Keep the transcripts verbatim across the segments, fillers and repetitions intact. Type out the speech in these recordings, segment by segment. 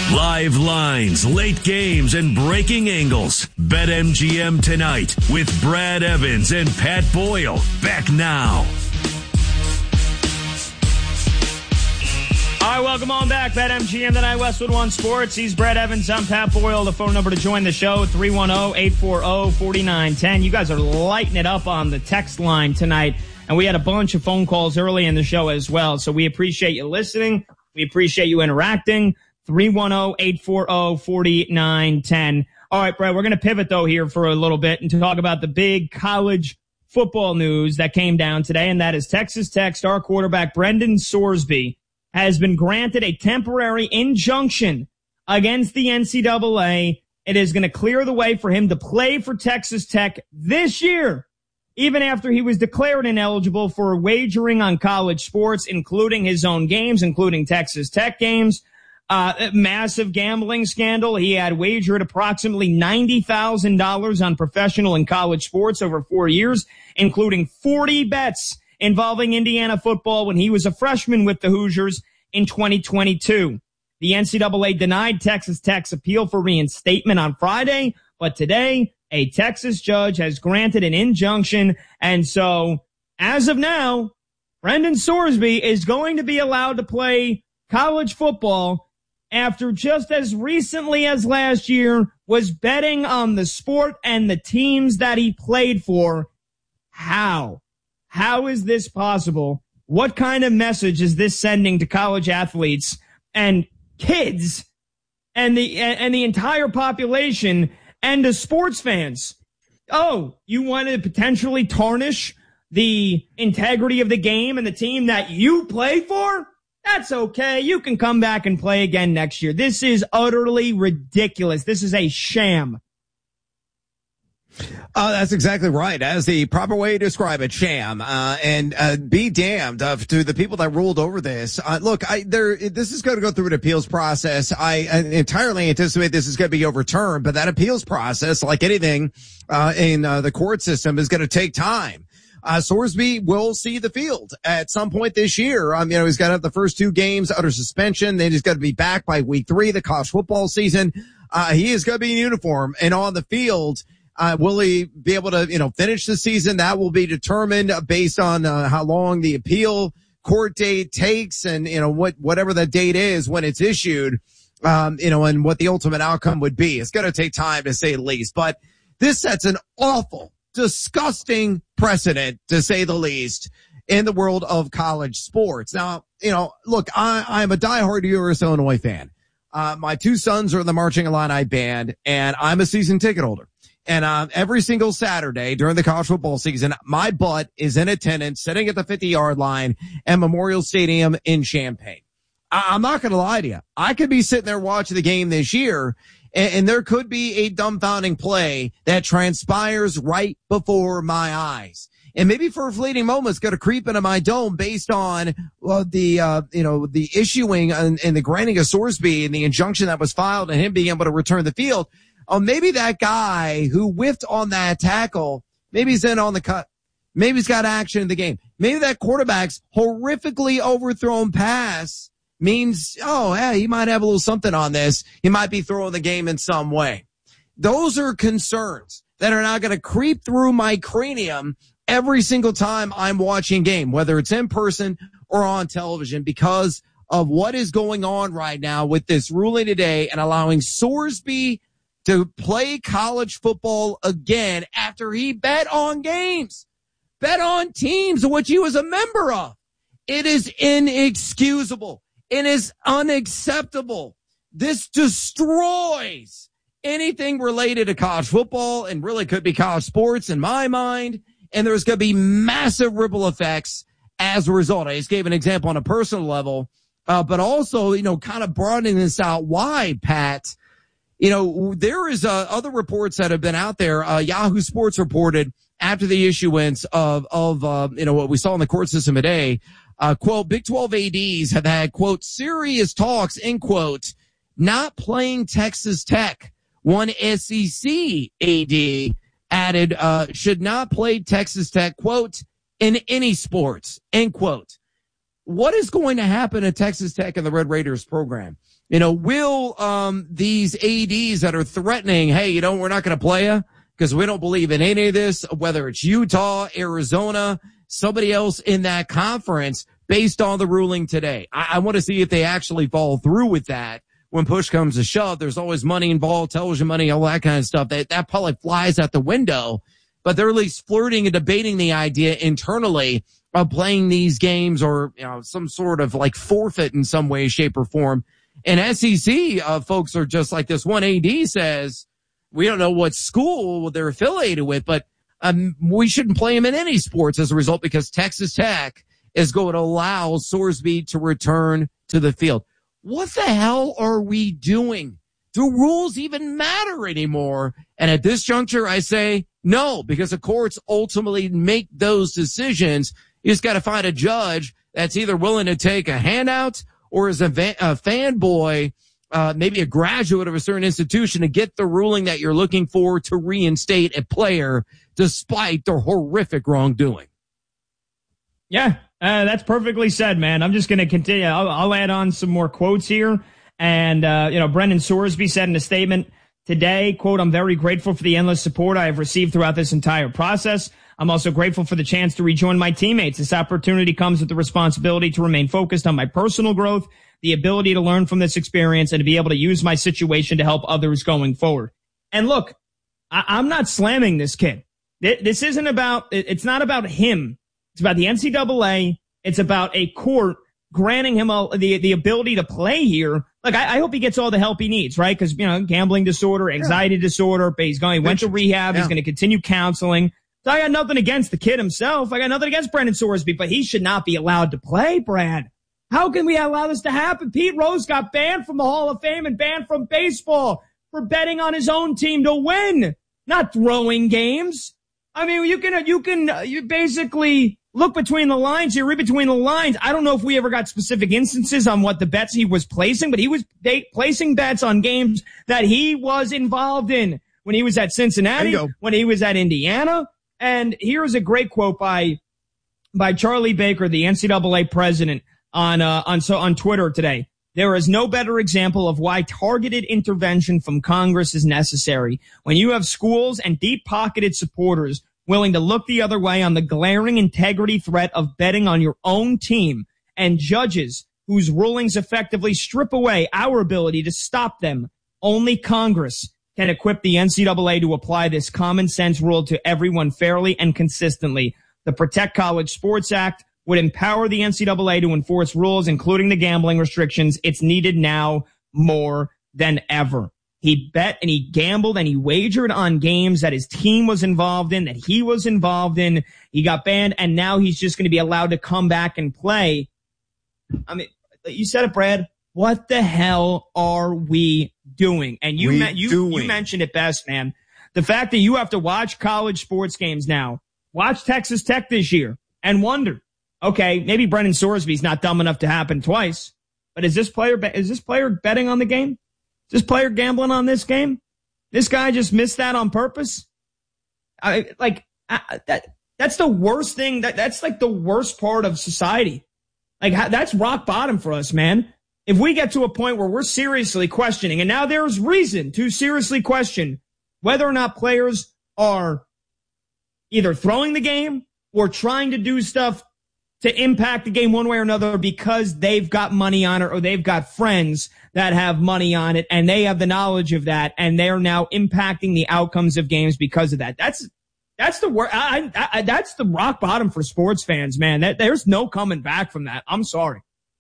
Live lines, late games, and breaking angles. BetMGM tonight with Brad Evans and Pat Boyle. Back now. All right, welcome on back. BetMGM tonight, Westwood One Sports. He's Brad Evans. I'm Pat Boyle. The phone number to join the show, three one zero, eight four zero, four nine one zero. You guys are lighting it up on the text line tonight, and we had a bunch of phone calls early in the show as well. So we appreciate you listening. We appreciate you interacting. three one zero, eight four zero, four nine one zero. All right, Brad, we're going to pivot, though, here for a little bit and to talk about the big college football news that came down today, and that is Texas Tech star quarterback Brendan Sorsby has been granted a temporary injunction against the N C double A. It is going to clear the way for him to play for Texas Tech this year, even after he was declared ineligible for wagering on college sports, including his own games, including Texas Tech games. Uh, massive gambling scandal. He had wagered approximately ninety thousand dollars on professional and college sports over four years, including forty bets involving Indiana football when he was a freshman with the Hoosiers in twenty twenty-two. The N C double A denied Texas Tech's appeal for reinstatement on Friday, but today a Texas judge has granted an injunction. And so as of now, Brendan Sorsby is going to be allowed to play college football after just as recently as last year was betting on the sport and the teams that he played for. How? How is this possible? What kind of message is this sending to college athletes and kids and the and the entire population and to sports fans? Oh, you want to potentially tarnish the integrity of the game and the team that you play for? That's okay. You can come back and play again next year. This is utterly ridiculous. This is a sham. Uh, that's exactly right. As the proper way to describe it, sham. Uh, and, uh, be damned uh, to the people that ruled over this. Uh, look, I, there, this is going to go through an appeals process. I, I entirely anticipate this is going to be overturned, but that appeals process, like anything, uh, in, uh, the court system is going to take time. Uh, Sorsby will see the field at some point this year. Um, you know, he's got to have the first two games under suspension. Then he's got to be back by week three, the college football season. Uh, he is going to be in uniform and on the field. Uh, will he be able to, you know, finish the season? That will be determined based on, uh, how long the appeal court date takes and, you know, what, whatever that date is when it's issued, um, you know, and what the ultimate outcome would be. It's going to take time to say the least, but this sets an awful, disgusting precedent, to say the least, in the world of college sports. Now, you know, look, I, I'm a diehard U S Illinois fan. Uh, my two sons are in the Marching Illini band, and I'm a season ticket holder. And, um, every single Saturday during the college football season, my butt is in attendance, sitting at the fifty yard line at Memorial Stadium in Champaign. I- I'm not going to lie to you. I could be sitting there watching the game this year, and, and there could be a dumbfounding play that transpires right before my eyes. And maybe for a fleeting moment, it's going to creep into my dome based on well, the, uh, you know, the issuing and, and the granting of Sorsby and the injunction that was filed and him being able to return the field. Oh, maybe that guy who whiffed on that tackle, maybe he's in on the cut. Maybe he's got action in the game. Maybe that quarterback's horrifically overthrown pass means, oh, yeah, he might have a little something on this. He might be throwing the game in some way. Those are concerns that are now going to creep through my cranium every single time I'm watching a game, whether it's in person or on television, because of what is going on right now with this ruling today and allowing Sorsby to play college football again after he bet on games, bet on teams of which he was a member of. It is inexcusable. It is unacceptable. This destroys anything related to college football and really could be college sports in my mind. And there's going to be massive ripple effects as a result. I just gave an example on a personal level, uh, but also, you know, kind of broadening this out. Why, Pat? You know, there is uh, other reports that have been out there. Uh, Yahoo Sports reported after the issuance of, of, uh, you know, what we saw in the court system today, uh, quote, Big twelve A Ds have had, quote, serious talks, end quote, not playing Texas Tech. One S E C A D added, uh, should not play Texas Tech, quote, in any sports, end quote. What is going to happen at Texas Tech and the Red Raiders program? You know, will um these A Ds that are threatening, hey, you know, we're not going to play you because we don't believe in any of this, whether it's Utah, Arizona, somebody else in that conference, based on the ruling today. I, I want to see if they actually follow through with that. When push comes to shove, there's always money involved, television money, all that kind of stuff. That, that probably flies out the window, but they're at least flirting and debating the idea internally of playing these games or, you know, some sort of like forfeit in some way, shape or form. And S E C, uh, folks are just like this one A D says, we don't know what school they're affiliated with, but, um, we shouldn't play them in any sports as a result because Texas Tech is going to allow Sorsby to return to the field. What the hell are we doing? Do rules even matter anymore? And at this juncture, I say no, because the courts ultimately make those decisions. You just got to find a judge that's either willing to take a handout or is a, va- a fanboy, uh, maybe a graduate of a certain institution to get the ruling that you're looking for to reinstate a player despite their horrific wrongdoing. Yeah, uh, that's perfectly said, man. I'm just going to continue. I'll, I'll add on some more quotes here. And, uh, you know, Brendan Sorsby said in a statement today, quote, I'm very grateful for the endless support I have received throughout this entire process. I'm also grateful for the chance to rejoin my teammates. This opportunity comes with the responsibility to remain focused on my personal growth, the ability to learn from this experience, and to be able to use my situation to help others going forward. And look, I, I'm not slamming this kid. This isn't about, it's not about him. It's about the N C double A. It's about a court granting him a, the the ability to play here. Like, I, I hope he gets all the help he needs, right? Because, you know, gambling disorder, anxiety yeah. disorder, but he's going, he went to rehab. Yeah. He's going to continue counseling. So I got nothing against the kid himself. I got nothing against Brendan Sorsby, but he should not be allowed to play, Brad. How can we allow this to happen? Pete Rose got banned from the Hall of Fame and banned from baseball for betting on his own team to win, not throwing games. I mean, you can, you can, you basically look between the lines here, read between the lines. I don't know if we ever got specific instances on what the bets he was placing, but he was they, placing bets on games that he was involved in when he was at Cincinnati, when he was at Indiana. And here's a great quote by, by Charlie Baker, the N C double A president, on, uh, on, so on Twitter today. There is no better example of why targeted intervention from Congress is necessary. When you have schools and deep-pocketed supporters willing to look the other way on the glaring integrity threat of betting on your own team, and judges whose rulings effectively strip away our ability to stop them, only Congress can equip the N C double A to apply this common sense rule to everyone fairly and consistently. The Protect College Sports Act would empower the N C double A to enforce rules, including the gambling restrictions. It's needed now more than ever. He bet and he gambled and he wagered on games that his team was involved in, that he was involved in. He got banned, and now he's just going to be allowed to come back and play. I mean, you said it, Brad. What the hell are we doing? And you me- you, doing. you mentioned it best, man. The fact that you have to watch college sports games now, watch Texas Tech this year, and wonder, okay, maybe Brendan Sorsby's not dumb enough to happen twice, but is this player is this player betting on the game? Is this player gambling on this game? This guy just missed that on purpose? I, like, I, that that's the worst thing. That That's like the worst part of society. Like, that's rock bottom for us, man. If we get to a point where we're seriously questioning, and now there's reason to seriously question whether or not players are either throwing the game or trying to do stuff to impact the game one way or another because they've got money on it or they've got friends that have money on it and they have the knowledge of that and they're now impacting the outcomes of games because of that. That's that's the wor- I, I, that's the rock bottom for sports fans, man. That, there's no coming back from that. I'm sorry.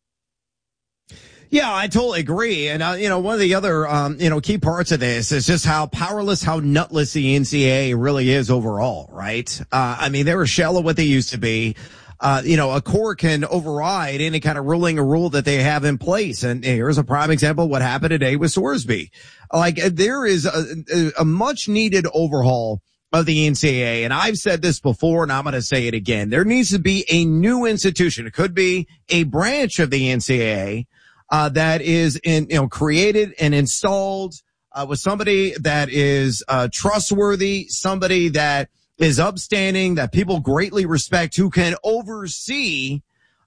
Yeah, I totally agree. And, uh, you know, one of the other, um, you know, key parts of this is just how powerless, how nutless the N C double A really is overall, right? Uh, I mean, they're a shell of what they used to be. Uh, you know, a court can override any kind of ruling or rule that they have in place. And here's a prime example of what happened today with Sorsby. Like, there is a, a much needed overhaul of the N C double A. And I've said this before, and I'm going to say it again. There needs to be a new institution. It could be a branch of the N C double A. Uh, that is in, you know, created and installed, uh, with somebody that is, uh, trustworthy, somebody that is upstanding, that people greatly respect, who can oversee,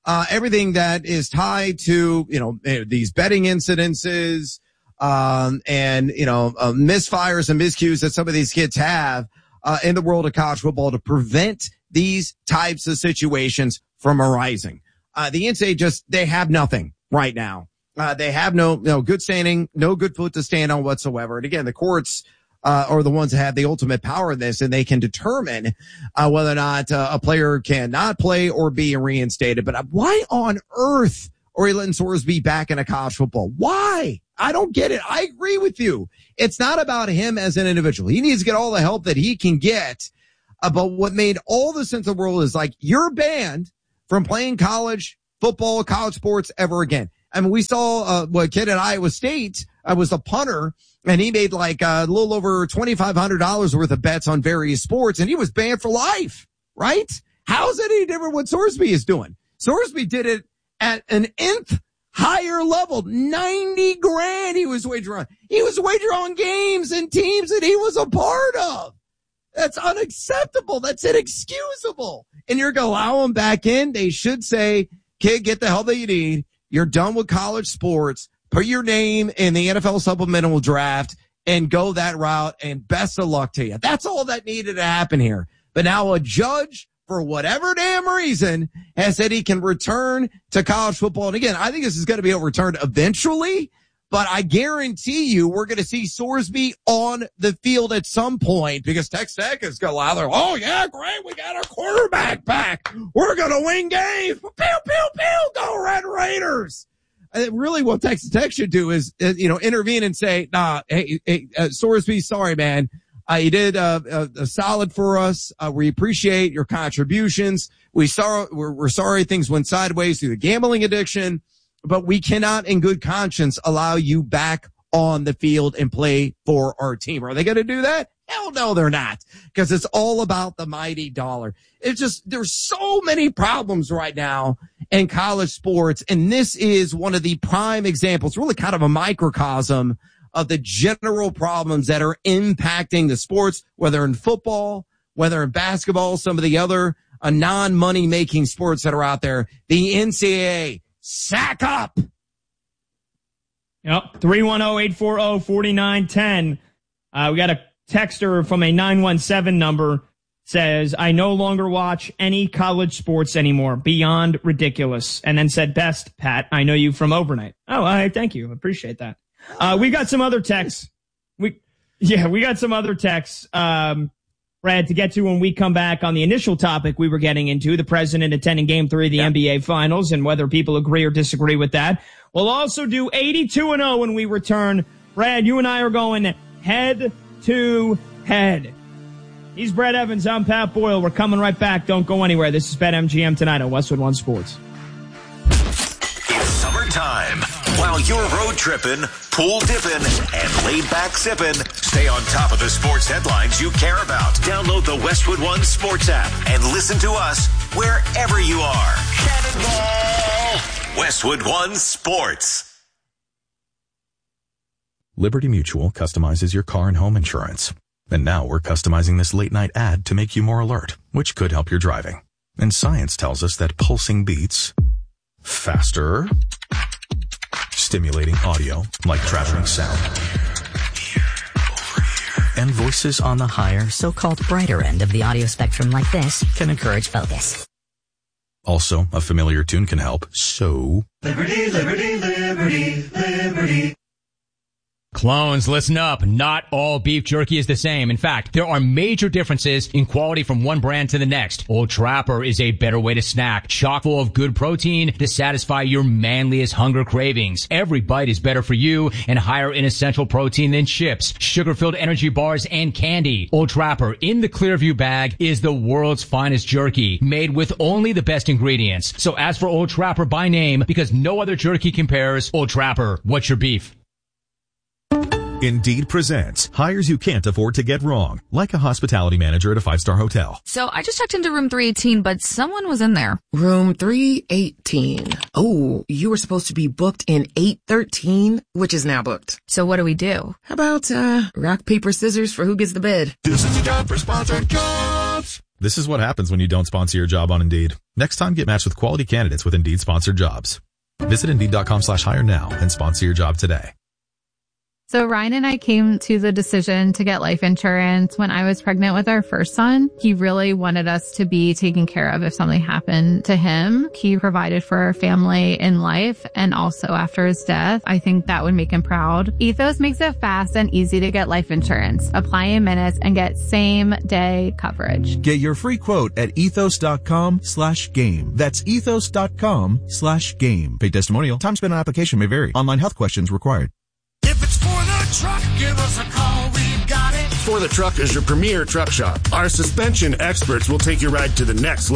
uh, everything that is tied to, you know, these betting incidences, um, and, you know, uh, misfires and miscues that some of these kids have, uh, in the world of college football to prevent these types of situations from arising. Uh, the N C double A just, they have nothing right now. Uh, they have no, no good standing, no good foot to stand on whatsoever. And again, the courts, uh, are the ones that have the ultimate power in this, and they can determine, uh, whether or not, uh, a player cannot play or be reinstated. But why on earth are you letting Sorsby back into college football? Why? I don't get it. I agree with you. It's not about him as an individual. He needs to get all the help that he can get. Uh, but what made all the sense in the world is like, you're banned from playing college football, college sports ever again. I mean, we saw, uh, what kid at Iowa State, I was a punter, and he made like uh, a little over twenty-five hundred dollars worth of bets on various sports, and he was banned for life, right? How's it any different what Sorsby is doing? Sorsby did it at an nth higher level, ninety grand he was wagering on. He was wagering on games and teams that he was a part of. That's unacceptable. That's inexcusable. And you're going to allow him back in? They should say, kid, get the help that you need. You're done with college sports. Put your name in the N F L supplemental draft and go that route, and best of luck to you. That's all that needed to happen here. But now a judge, for whatever damn reason, has said he can return to college football. And again, I think this is going to be overturned eventually, but I guarantee you we're going to see Sorsby on the field at some point, because Texas Tech is going to allow their, oh yeah, great, we got our quarterback back. We're going to win games. Pew, pew, pew, go Red Raiders. And really what Texas Tech should do is, uh, you know, intervene and say, nah, hey, hey uh, Sorsby, sorry, man. Uh, you did uh, a, a solid for us. Uh, we appreciate your contributions. We saw, we're, we're sorry things went sideways through the gambling addiction, but we cannot in good conscience allow you back on the field and play for our team. Are they going to do that? Hell no, they're not, because it's all about the mighty dollar. It's just, there's so many problems right now in college sports, and this is one of the prime examples, really kind of a microcosm of the general problems that are impacting the sports, whether in football, whether in basketball, some of the other uh, non-money making sports that are out there. The N C double A, sack up. Yep. three one zero, eight four zero, four nine one zero. Uh, we got a texter from a nine one seven number, says, I no longer watch any college sports anymore. Beyond ridiculous. And then said, best, Pat, I know you from overnight. Oh, I thank you. Appreciate that. Uh, we got some other texts. We, yeah, we got some other texts, um, Brad, to get to when we come back on the initial topic we were getting into, the president attending game three of the yeah. N B A finals and whether people agree or disagree with that. We'll also do eighty-two and oh when we return. Brad, you and I are going head to head. He's Brad Evans. I'm Pat Boyle. We're coming right back. Don't go anywhere. This is BetMGM tonight on Westwood One Sports. It's summertime. While you're road tripping, pool dipping, and laid back sipping, stay on top of the sports headlines you care about. Download the Westwood One Sports app and listen to us wherever you are. Cannonball! Westwood One Sports. Liberty Mutual customizes your car and home insurance. And now we're customizing this late night ad to make you more alert, which could help your driving. And science tells us that pulsing beats faster, stimulating audio like traveling sound, and voices on the higher, so-called brighter end of the audio spectrum like this can encourage focus. Also, a familiar tune can help, so... Liberty, liberty, liberty, liberty. Clones, listen up. Not all beef jerky is the same. In fact, there are major differences in quality from one brand to the next. Old Trapper is a better way to snack, chock full of good protein to satisfy your manliest hunger cravings. Every bite is better for you and higher in essential protein than chips, sugar-filled energy bars, and candy. Old Trapper in the Clearview bag is the world's finest jerky, made with only the best ingredients. So ask for Old Trapper by name because no other jerky compares. Old Trapper, what's your beef? Indeed presents hires you can't afford to get wrong, like a hospitality manager at a five-star hotel. So I just checked into room three eighteen, but someone was in there. Room three eighteen. Oh, you were supposed to be booked in eight thirteen, which is now booked. So what do we do? How about, uh, rock, paper, scissors for who gets the bed? This is the job for sponsored jobs. This is what happens when you don't sponsor your job on Indeed. Next time, get matched with quality candidates with Indeed sponsored jobs. Visit Indeed.com slash hire now and sponsor your job today. So Ryan and I came to the decision to get life insurance when I was pregnant with our first son. He really wanted us to be taken care of if something happened to him. He provided for our family in life and also after his death. I think that would make him proud. Ethos makes it fast and easy to get life insurance. Apply in minutes and get same day coverage. Get your free quote at ethos.com slash game. That's ethos.com slash game. Paid testimonial. Time spent on application may vary. Online health questions required. If it's for the truck, give us a call. We've got it. For the Truck is your premier truck shop. Our suspension experts will take your ride to the next level.